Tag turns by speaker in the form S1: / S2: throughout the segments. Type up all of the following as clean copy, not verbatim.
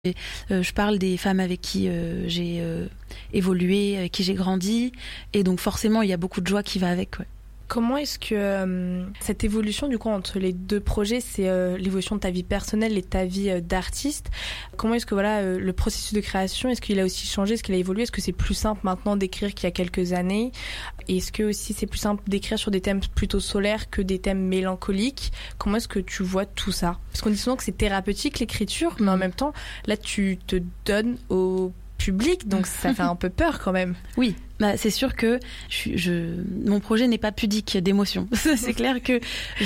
S1: Je parle des femmes avec qui j'ai évolué, avec qui j'ai grandi, et donc forcément il y a beaucoup de joie qui va avec. Ouais.
S2: Comment est-ce que cette évolution du coup entre les deux projets, c'est l'évolution de ta vie personnelle et ta vie d'artiste. Comment est-ce que le processus de création, est-ce qu'il a aussi changé, est-ce qu'il a évolué, est-ce que c'est plus simple maintenant d'écrire qu'il y a quelques années? Et est-ce que aussi c'est plus simple d'écrire sur des thèmes plutôt solaires que des thèmes mélancoliques? Comment est-ce que tu vois tout ça? Parce qu'on dit souvent que c'est thérapeutique l'écriture, mais en même temps là tu te donnes au public, donc ça fait un peu peur quand même.
S1: Oui, bah c'est sûr que mon projet n'est pas pudique d'émotion. C'est clair que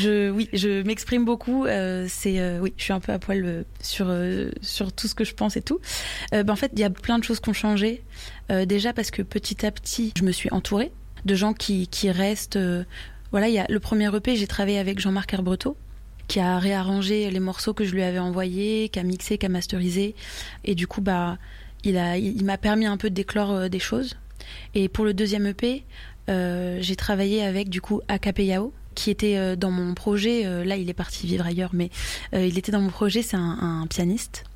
S1: je m'exprime beaucoup. Je suis un peu à poil sur tout ce que je pense et tout. En fait, il y a plein de choses qui ont changé. Déjà parce que petit à petit, je me suis entourée de gens qui restent. Il y a le premier EP, j'ai travaillé avec Jean-Marc Herbreteau, qui a réarrangé les morceaux que je lui avais envoyés, qui a mixé, qui a masterisé, et du coup il m'a permis un peu de déclore des choses. Et pour le deuxième EP, j'ai travaillé avec du coup Akape Yao, qui était dans mon projet. Là, il est parti vivre ailleurs, mais il était dans mon projet. C'est un pianiste.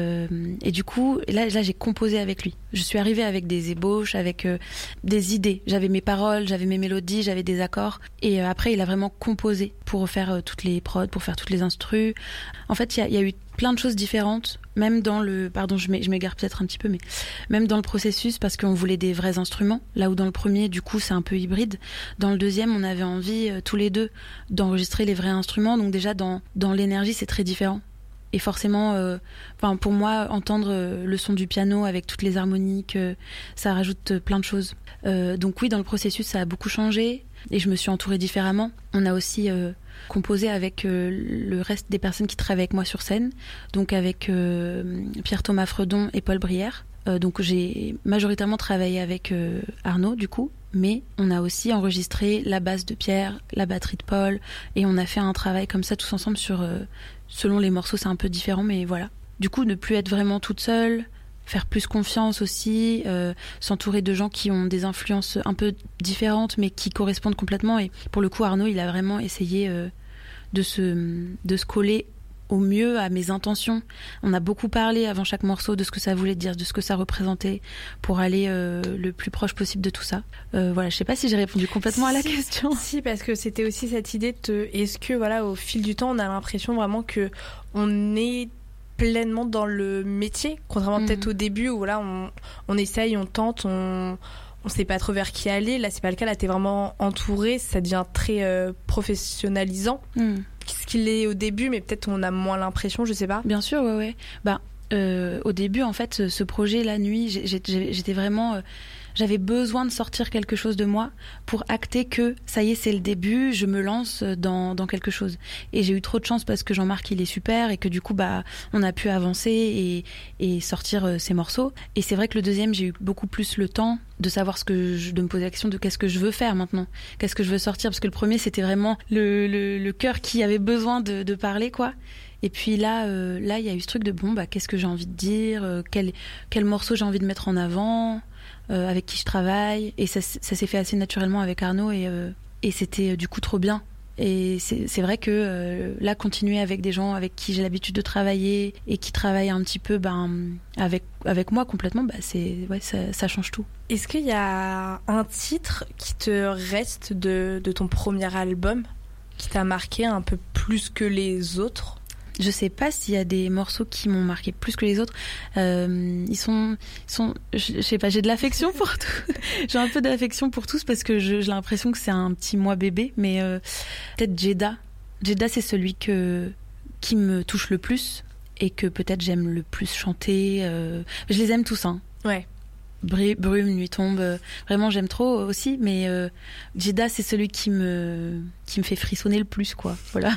S1: Et du coup, là, j'ai composé avec lui. Je suis arrivée avec des ébauches, avec des idées. J'avais mes paroles, j'avais mes mélodies, j'avais des accords. Et après, il a vraiment composé pour faire toutes les prods, pour faire toutes les instrus. En fait, il y a eu plein de choses différentes, même dans le... Pardon, je m'égare peut-être un petit peu, mais même dans le processus, parce qu'on voulait des vrais instruments, là où dans le premier, du coup, c'est un peu hybride. Dans le deuxième, on avait envie, tous les deux, d'enregistrer les vrais instruments. Donc déjà, dans l'énergie, c'est très différent. Et forcément, pour moi, entendre le son du piano avec toutes les harmoniques, ça rajoute plein de choses. Donc oui, dans le processus, ça a beaucoup changé et je me suis entourée différemment. On a aussi composé avec le reste des personnes qui travaillent avec moi sur scène, donc avec Pierre-Thomas Fredon et Paul Brière. Donc j'ai majoritairement travaillé avec Arnaud, du coup, mais on a aussi enregistré la basse de Pierre, la batterie de Paul, et on a fait un travail comme ça tous ensemble sur... selon les morceaux, c'est un peu différent, mais voilà. Du coup, ne plus être vraiment toute seule, faire plus confiance aussi, s'entourer de gens qui ont des influences un peu différentes, mais qui correspondent complètement. Et pour le coup, Arnaud, il a vraiment essayé de se coller au mieux à mes intentions. On a beaucoup parlé avant chaque morceau de ce que ça voulait dire, de ce que ça représentait, pour aller le plus proche possible de tout ça. Je sais pas si j'ai répondu complètement à la question.
S2: Si, parce que c'était aussi cette idée est-ce que au fil du temps, on a l'impression vraiment que on est pleinement dans le métier, contrairement peut-être au début où on essaye, on tente, on sait pas trop vers qui aller. Là, c'est pas le cas. Là, t'es vraiment entouré. Ça devient très professionnalisant. Ce qu'il est au début, mais peut-être on a moins l'impression, je sais pas.
S1: Bien sûr, ouais. Au début, en fait, ce projet, la nuit, j'étais vraiment... j'avais besoin de sortir quelque chose de moi pour acter que ça y est, c'est le début, je me lance dans quelque chose. Et j'ai eu trop de chance parce que Jean-Marc, il est super et que du coup, on a pu avancer et sortir ces morceaux. Et c'est vrai que le deuxième, j'ai eu beaucoup plus le temps de savoir de me poser la question de qu'est-ce que je veux faire maintenant, qu'est-ce que je veux sortir, parce que le premier, c'était vraiment le cœur qui avait besoin de parler, quoi. Et puis là, il y a eu ce truc de qu'est-ce que j'ai envie de dire, quel morceau j'ai envie de mettre en avant, avec qui je travaille. Et ça s'est fait assez naturellement avec Arnaud et c'était du coup trop bien. Et c'est vrai que là, continuer avec des gens avec qui j'ai l'habitude de travailler et qui travaillent un petit peu avec moi complètement, ça change tout.
S2: Est-ce qu'il y a un titre qui te reste de ton premier album qui t'a marqué un peu plus que les autres ?
S1: Je sais pas s'il y a des morceaux qui m'ont marqué plus que les autres. Ils sont, je sais pas, j'ai de l'affection pour tout. J'ai un peu d'affection pour tous parce que j'ai l'impression que c'est un petit moi bébé. Mais peut-être Jeddah. Jeddah, c'est celui qui me touche le plus et que peut-être j'aime le plus chanter. Je les aime tous, hein.
S2: Ouais.
S1: Brume, Nuit tombe, vraiment j'aime trop aussi. Mais Jeddah, c'est celui qui me fait frissonner le plus, quoi. Voilà.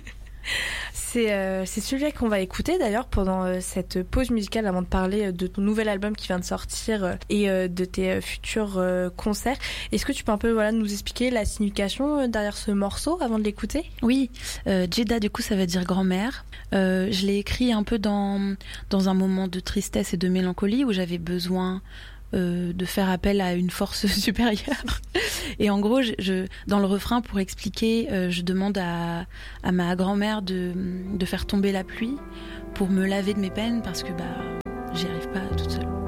S2: C'est celui-là qu'on va écouter d'ailleurs pendant cette pause musicale avant de parler de ton nouvel album qui vient de sortir et de tes futurs concerts. Est-ce que tu peux un peu nous expliquer la signification derrière ce morceau avant de l'écouter ?
S1: Oui, Jeddah du coup ça veut dire grand-mère. Je l'ai écrit un peu dans un moment de tristesse et de mélancolie où j'avais besoin de faire appel à une force supérieure. Et en gros, dans le refrain, pour expliquer, je demande à ma grand-mère de faire tomber la pluie pour me laver de mes peines parce que j'y arrive pas toute seule.